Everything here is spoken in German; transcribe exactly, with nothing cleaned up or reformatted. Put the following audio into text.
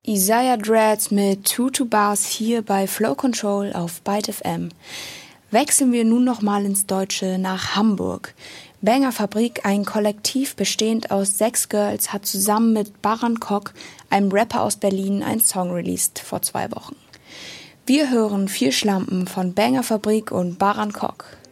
Isaiah Dreads mit Two Bars hier bei Flow Control auf Byte F M. Wechseln wir nun nochmal ins Deutsche nach Hamburg. Banger Fabrik, ein Kollektiv bestehend aus sechs Girls, hat zusammen mit Baran Kok, einem Rapper aus Berlin, einen Song released vor zwei Wochen. Wir hören Vier Schlampen von Banger Fabrik und Baran Kok.